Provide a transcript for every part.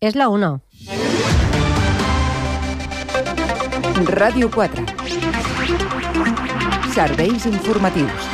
És la 1. Ràdio 4. Serveis informatius.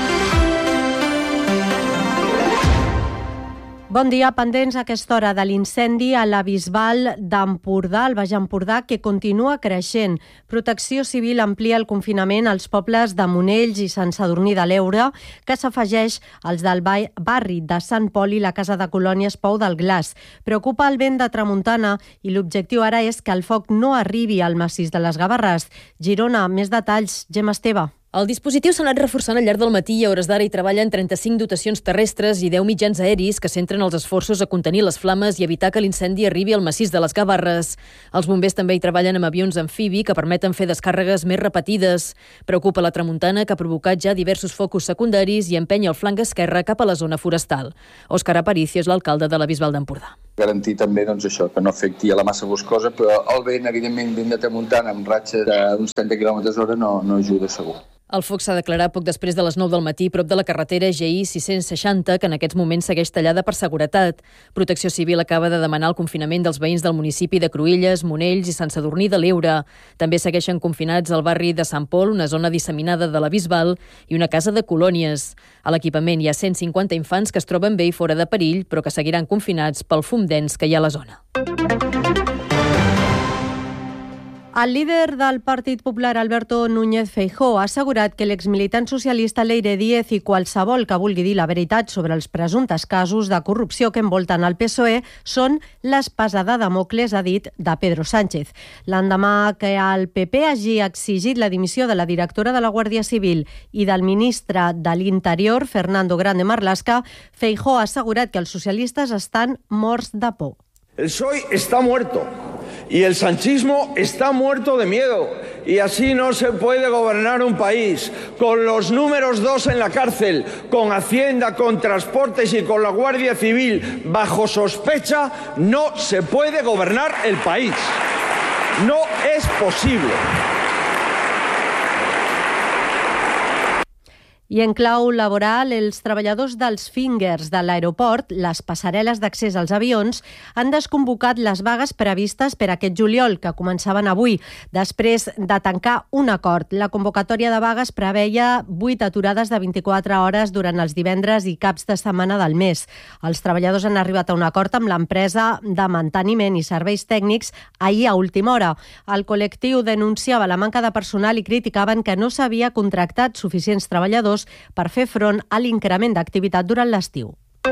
Bon dia, pendents a aquesta hora de l'incendi a la Bisbal d'Empordà, al Baix Empordà, que continua creixent. Protecció Civil amplia el confinament als pobles de Monells i Sant Sadurní de l'Eure, que s'afegeix als del barri de Sant Pol i la Casa de Colònies Pou del Glaç. Preocupa el vent de tramuntana i l'objectiu ara és que el foc no arribi al massís de les Gavarres. Girona, més detalls, Gemma Esteve. El dispositiu s'ha anat reforçant al llarg del matí i a hores d'ara hi treballen 35 dotacions terrestres i 10 mitjans aeris que centren els esforços a contenir les flames i evitar que l'incendi arribi al massís de les Gavarres. Els bombers també hi treballen amb avions amfibi que permeten fer descàrregues més repetides. Preocupa la tramuntana, que ha provocat ja diversos focus secundaris i empenya el flanc esquerre cap a la zona forestal. Òscar Aparicio és l'alcalde de la Bisbal d'Empordà. Garantir també això, que no afecti a la massa boscosa, però el vent, evidentment, vent de tramuntana amb ratxa d'uns 30 km/h no ajuda segur. El foc s'ha declarat poc després de les 9 del matí prop de la carretera GI 660, que en aquests moments segueix tallada per seguretat. Protecció Civil acaba de demanar el confinament dels veïns del municipi de Cruïlles, Monells i Sant Sadurní de l'Eure. També segueixen confinats al barri de Sant Pol, una zona disseminada de la Bisbal, i una casa de colònies. A l'equipament hi ha 150 infants que es troben bé i fora de perill, però que seguiran confinats pel fum dens que hi ha a la zona. El líder del Partit Popular, Alberto Núñez Feijóo, ha assegurat que l'exmilitant socialista Leire Díez i qualsevol que vulgui dir la veritat sobre els presumptes casos de corrupció que envolten el PSOE són l'espasa de Damocles, ha dit, de Pedro Sánchez. L'endemà que el PP hagi exigit la dimissió de la directora de la Guàrdia Civil i del ministre de l'Interior, Fernando Grande Marlaska, Feijóo ha assegurat que els socialistes estan morts de por. El PSOE está muerto. Y el sanchismo está muerto de miedo. Y así no se puede gobernar un país. Con los números 2 en la cárcel, con Hacienda, con Transportes y con la Guardia Civil bajo sospecha, no se puede gobernar el país. No es posible. I en clau laboral, els treballadors dels fingers de l'aeroport, les passarel·les d'accés als avions, han desconvocat les vagues previstes per aquest juliol, que començaven avui, després de tancar un acord. La convocatòria de vagues preveia 8 aturades de 24 hores durant els divendres i caps de setmana del mes. Els treballadors han arribat a un acord amb l'empresa de manteniment i serveis tècnics ahir a última hora. El col·lectiu denunciava la manca de personal i criticaven que no s'havia contractat suficients treballadors per fer front a l'increment d'activitat durant l'estiu.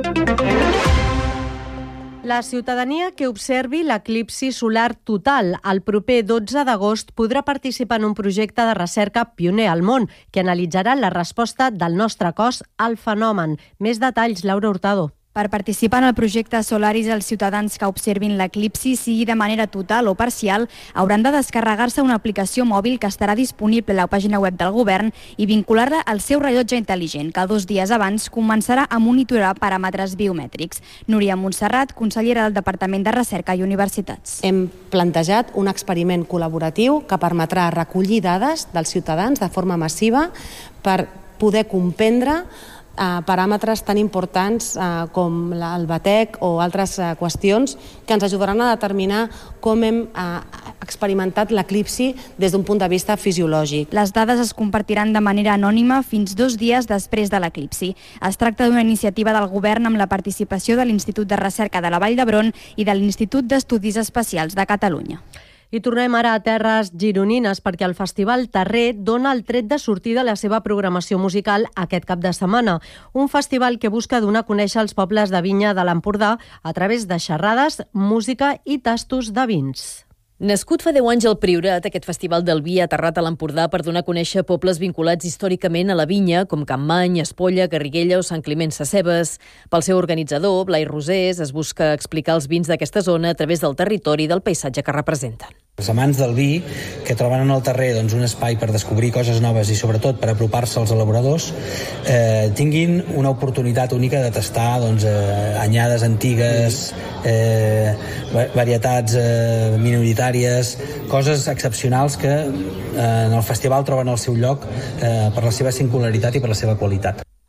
La ciutadania que observi l'eclipsi solar total el proper 12 d'agost podrà participar en un projecte de recerca pioner al món que analitzarà la resposta del nostre cos al fenomen. Més detalls, Laura Hurtado. Per participar en el projecte Solaris, els ciutadans que observin l'eclipsi, sigui de manera total o parcial, hauran de descarregar-se una aplicació mòbil que estarà disponible a la pàgina web del govern i vincular-la al seu rellotge intel·ligent, que 2 dies abans començarà a monitorar paràmetres biomètrics. Núria Montserrat, consellera del Departament de Recerca i Universitats. Hem plantejat un experiment col·laboratiu que permetrà recollir dades dels ciutadans de forma massiva per poder comprendre paràmetres tan importants com el batec o altres qüestions que ens ajudaran a determinar com hem experimentat l'eclipsi des d'un punt de vista fisiològic. Les dades es compartiran de manera anònima fins 2 dies després de l'eclipsi. Es tracta d'una iniciativa del govern amb la participació de l'Institut de Recerca de la Vall d'Hebron i de l'Institut d'Estudis Espacials de Catalunya. I tornem ara a terres gironines perquè el Festival Terrer dona el tret de sortida a la seva programació musical aquest cap de setmana. Un festival que busca donar a conèixer els pobles de vinya de l'Empordà a través de xerrades, música i tastos de vins. Nascut fa 10 anys al Priorat, aquest festival del vi ha aterrat a l'Empordà per donar a conèixer pobles vinculats històricament a la vinya, com Campmany, Espolla, Garriguella o Sant Climent Sescebes. Pel seu organitzador, Blai Rosés, es busca explicar els vins d'aquesta zona a través del territori i del paisatge que representen. Els amants del vi, que troben en el Terrer un espai per descobrir coses noves i sobretot per apropar-se als elaboradors, tinguin una oportunitat única de tastar anyades antigues, varietats minoritàries, coses excepcionals que en el festival troben el seu lloc per la seva singularitat i per la seva qualitat.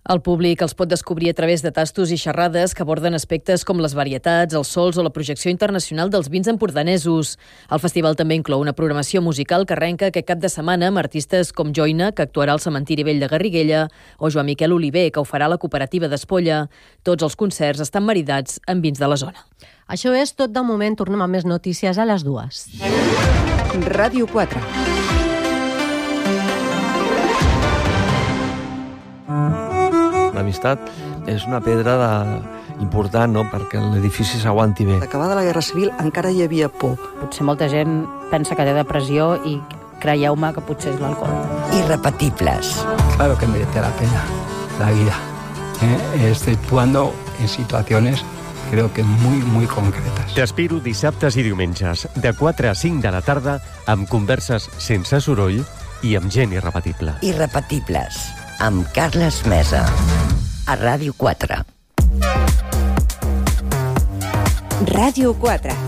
El públic els pot descobrir a través de tastos i xerrades que aborden aspectes com les varietats, els sols o la projecció internacional dels vins empordanesos. El festival també inclou una programació musical que arrenca aquest cap de setmana amb artistes com Joina, que actuarà al Cementiri Vell de Garriguella, o Joan Miquel Oliver, que ho farà a la cooperativa d'Espolla. Tots els concerts estan maridats amb vins de la zona. Això és tot de moment. Tornem amb més notícies a les 2. Ràdio 4. L'amistat és una pedra important, no?, perquè l'edifici s'aguanti bé. Acabada la Guerra Civil encara hi havia por. Potser molta gent pensa que té depressió i creieu-me que potser és l'alcohol. Irrepetibles. Claro que merece la pena la vida, exceptuando en situaciones creo que muy concretas. T'espero dissabtes i diumenges, de 4 a 5 de la tarda, amb converses sense soroll i amb gent irrepetible. Irrepetibles, amb Carles Mesa, a Ràdio 4. Ràdio 4.